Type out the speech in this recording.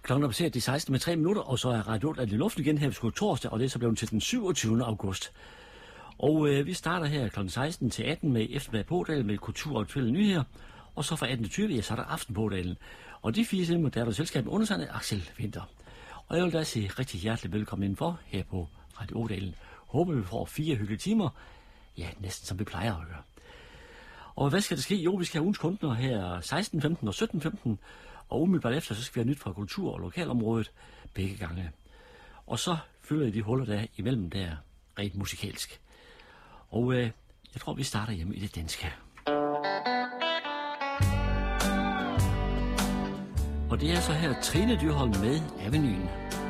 Klokken er passeret de 16 med 3 minutter, og så er Radio 8 i luften igen her ved torsdag, og det er så blevet til den 27. august. Og vi starter her kl. 16 til 18 med eftermiddag på Ådalen med kulturaktuelle nyheder, og så fra 18 til 20, ja, så er der aften på Ådalen. Og de 4 timer, der er der selskab med undersøgende Axel Winter. Og jeg vil da sige rigtig hjertelig velkommen indenfor her på Radio Ådalen. Håber vi får 4 hyggelige timer, ja, næsten som vi plejer at gøre. Og hvad skal der ske? Jo, vi skal have ugens kunstner her 16.15 og 17.15, og umiddelbart efter, så skal vi have nyt fra kultur- og lokalområdet begge gange. Og så fylder jeg de huller der imellem der rent musikalsk. Og jeg tror, vi starter hjemme i det danske. Og det er så her Trine Dyrholm med Avenyen.